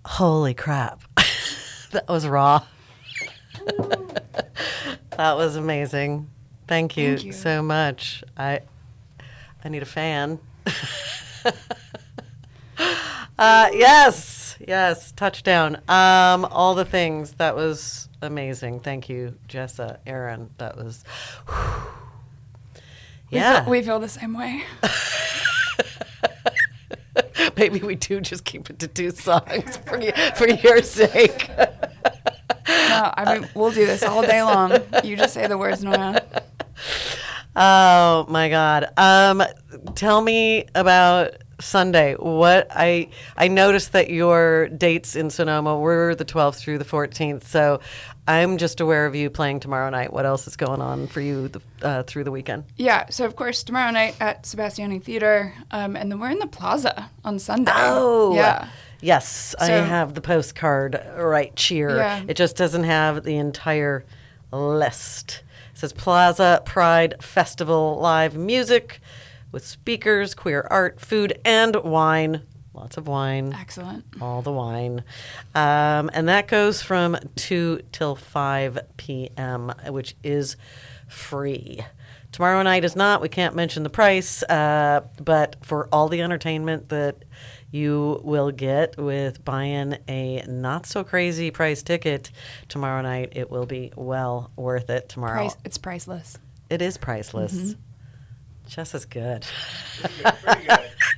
Holy crap. That was raw. That was amazing. Thank you so much. I need a fan. Yes, touchdown. All the things. That was amazing. Thank you, Jessa, Aaron. That was, yeah. We feel the same way. Maybe we do just keep it to 2 songs for your sake. No, I mean, we'll do this all day long. You just say the words, Nora. Oh, my God. Tell me about Sunday. What I noticed that your dates in Sonoma were the 12th through the 14th, so I'm just aware of you playing tomorrow night. What else is going on for you through the weekend? Yeah, so of course tomorrow night at Sebastiani Theater, and then we're in the Plaza on Sunday. Oh, yeah. Yes, I have the postcard right here. Yeah. It just doesn't have the entire list. It says Plaza Pride Festival live music with speakers, queer art, food, and wine. Lots of wine. Excellent. All the wine. And that goes from 2 till 5 p.m., which is free. Tomorrow night is not. We can't mention the price, but for all the entertainment that you will get with buying a not-so-crazy price ticket tomorrow night, it will be well worth it tomorrow. It's priceless. It is priceless. Mm-hmm. Jess is good. Pretty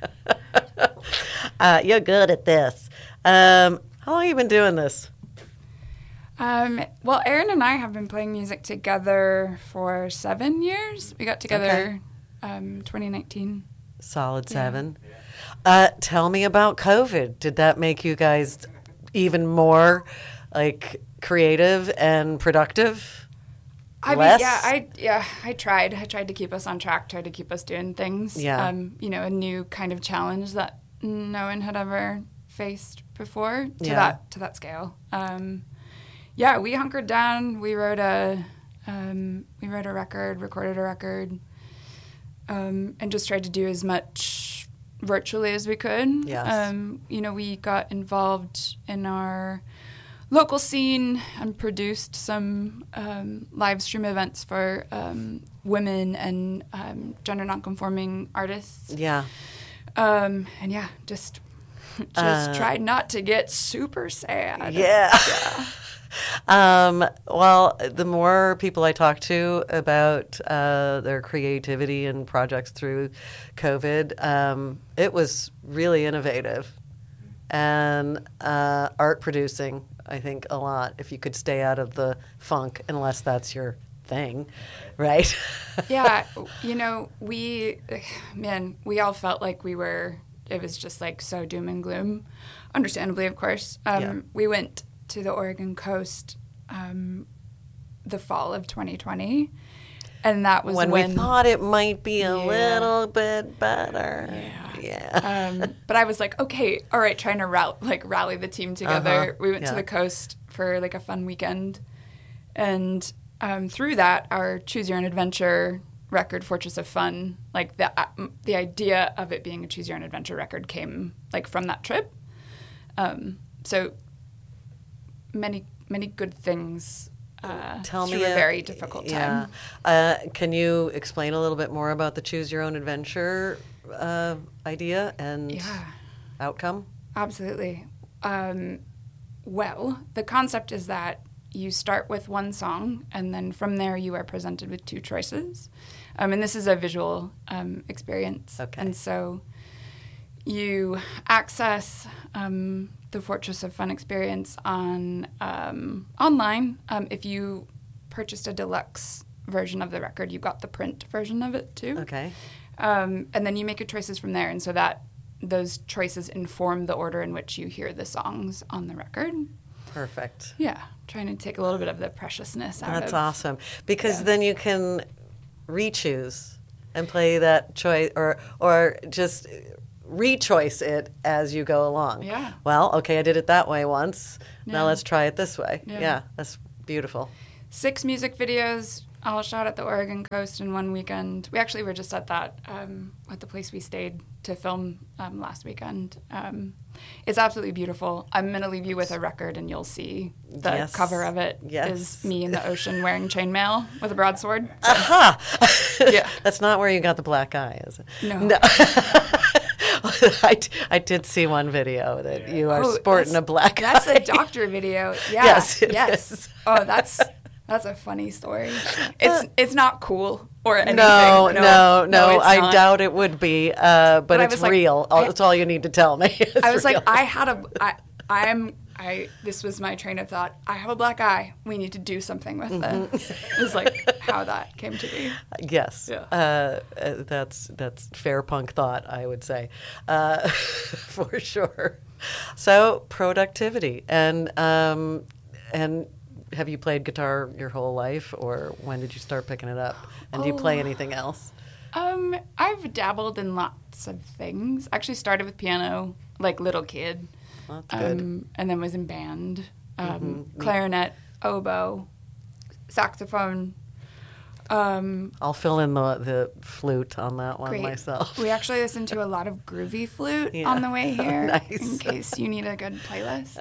good. You're good at this. How long have you been doing this? Well, Aaron and I have been playing music together for 7 years. We got together 2019. Solid 7. Tell me about COVID. Did that make you guys even more creative and productive? I tried. I tried to keep us on track, tried to keep us doing things. Yeah. A new kind of challenge that no one had ever faced before to that scale. We hunkered down. We wrote a record, recorded a record, and just tried to do as much virtually as we could. Yes. We got involved in our local scene and produced some live stream events for women and gender nonconforming artists. Yeah. Just tried not to get super sad. Yeah. Well, the more people I talk to about their creativity and projects through COVID, it was really innovative. And art producing, I think, a lot, if you could stay out of the funk, unless that's your thing, right? Yeah, we all felt like it was just so doom and gloom, understandably, of course. We went to the Oregon coast the fall of 2020, and that was when we thought it might be a little bit better. Yeah. But I was like, okay, all right, trying to rally the team together. We went to the coast for a fun weekend, and through that, our Choose Your Own Adventure record, Fortress of Fun, the idea of it being a Choose Your Own Adventure record came from that trip. So many good things Tell through me a very difficult time. Can you explain a little bit more about the Choose Your Own Adventure idea and outcome? Absolutely. Well, the concept is that you start with one song, and then from there you are presented with 2 choices. And this is a visual experience. Okay. And so you access the Fortress of Fun experience on online. If you purchased a deluxe version of the record, you got the print version of it too. Okay. And then you make your choices from there, and so that those choices inform the order in which you hear the songs on the record. Perfect. Yeah, trying to take a little bit of the preciousness out of it. That's awesome, because then you can re-choose and play that choice, or just re-choice it as you go along. Yeah. Well, okay, I did it that way once. Now Yeah. let's try it this way. Yeah. Yeah, that's beautiful. 6 music videos, all shot at the Oregon coast in one weekend. We actually were just at that, at the place we stayed to film last weekend. It's absolutely beautiful. I'm going to leave you with a record, and you'll see the cover of it is me in the ocean wearing chainmail with a broadsword. So. Aha! Yeah. That's not where you got the black eye, is it? No. I did see one video that you are sporting a black eye. That's a doctor video. Yeah. Yes, it is. Oh, that's a funny story. It's not cool or anything. No, I not. doubt it would be, but it's real. That's all you need to tell me. I was like, this was my train of thought. I have a black eye. We need to do something with this. It was like how that came to be. Yes. Yeah. That's fair punk thought, I would say, for sure. So productivity and have you played guitar your whole life, or when did you start picking it up? And do you play anything else? I've dabbled in lots of things. Actually started with piano like little kid. That's good. And then was in band, clarinet, oboe, saxophone. I'll fill in the flute on that one Great. myself. We actually listened to a lot of groovy flute on the way here, Nice. in case you need a good playlist.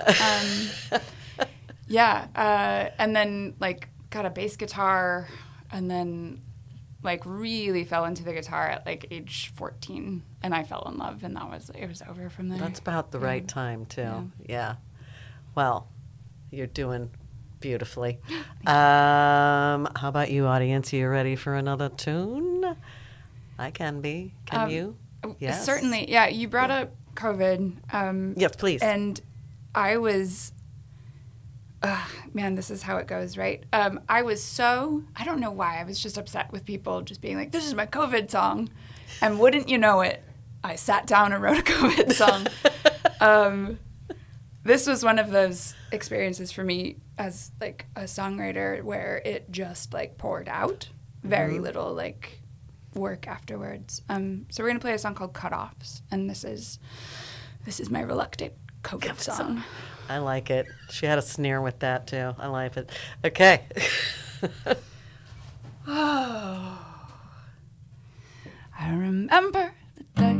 And then like got a bass guitar, and then like really fell into the guitar at like age 14, and I fell in love, and it was over from there. That's about the right time too. Yeah. Well, you're doing beautifully. How about you, audience? Are you ready for another tune? I can be. Can you? Yes. Certainly. Yeah. You brought up COVID. Yes, please. And I was. Man, this is how it goes, right? I don't know why, I was just upset with people just being like, this is my COVID song. And wouldn't you know it, I sat down and wrote a COVID song. This was one of those experiences for me as like a songwriter where it just like poured out, very little like work afterwards. So we're going to play a song called Cutoffs, and this is my reluctant COVID song. I like it. She had a sneer with that, too. I like it. Okay. Oh. I remember